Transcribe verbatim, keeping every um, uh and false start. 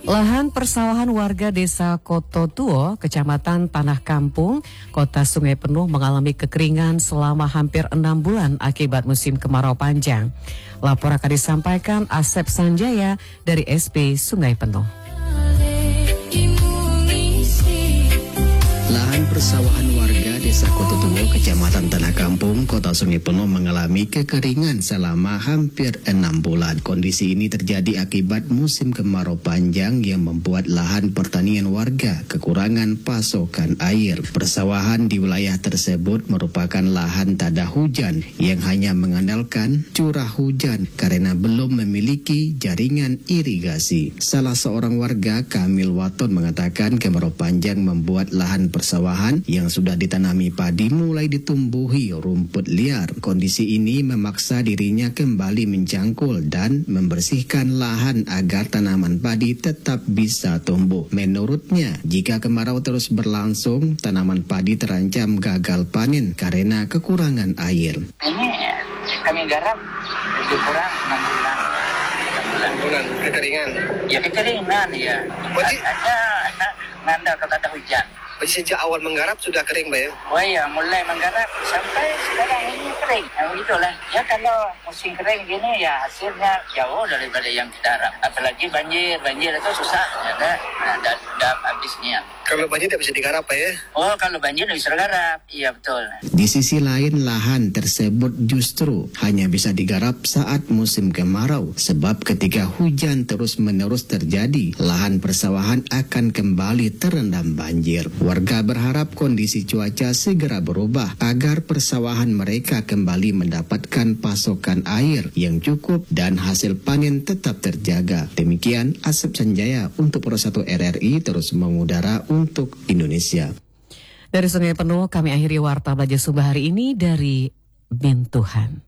Lahan persawahan warga desa Kototuo, Kecamatan Tanah Kampung, Kota Sungai Penuh mengalami kekeringan selama hampir enam bulan akibat musim kemarau panjang. Lapor akan disampaikan Asep Sanjaya dari S P Sungai Penuh. Lahan persawahan warga desa Kototuo, Kecamatan Tanah Kampung, Kota Sungai Penuh mengalami kekeringan selama hampir enam bulan. Kondisi ini terjadi akibat musim kemarau panjang yang membuat lahan pertanian warga kekurangan pasokan air. Persawahan di wilayah tersebut merupakan lahan tada hujan yang hanya mengandalkan curah hujan karena belum memiliki jaringan irigasi. Salah seorang warga, Kamil Waton, mengatakan kemarau panjang membuat lahan persawahan yang sudah ditanami padi mulai ditumbuhi rumput liar. Kondisi ini memaksa dirinya kembali mencangkul dan membersihkan lahan agar tanaman padi tetap bisa tumbuh. Menurutnya, jika kemarau terus berlangsung, tanaman padi terancam gagal panen karena kekurangan air. Ini kami garap lebih kurang enam bulan. enam bulan kekeringan. Ya kekeringan ya. Berarti ada ngandal kata hujan. Berarti sejak awal menggarap sudah kering, Pak ya? Oh iya, mulai menggarap sampai sekarang ini kering. Yang itulah. Ya kalau musim kering gini ya hasilnya jauh daripada yang kita harap. Apalagi banjir, banjir itu susah. Ya kan? Nah, dah, dah habisnya. Kalau banjir tidak bisa digarap, Pak ya? Oh, kalau banjir tidak bisa digarap. Iya betul. Di sisi lain, lahan tersebut justru hanya bisa digarap saat musim kemarau. Sebab ketika hujan terus-menerus terjadi, lahan persawahan akan kembali terendam banjir. Warga berharap kondisi cuaca segera berubah agar persawahan mereka kembali mendapatkan pasokan air yang cukup dan hasil panen tetap terjaga. Demikian Asep Sanjaya untuk Pro satu R R I terus mengudara untuk Indonesia. Dari Sungai Penuh, kami akhiri Warta Belajar Sumba hari ini dari Bintuhan.